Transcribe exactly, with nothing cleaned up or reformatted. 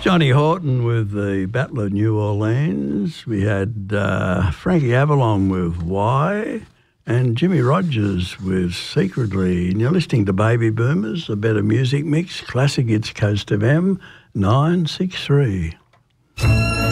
Johnny Horton with the Battle of New Orleans. We had uh, Frankie Avalon with Why, and Jimmy Rogers with Secretly. And you're listening to Baby Boomers, a better music mix, classic hits Coast F M nine six three.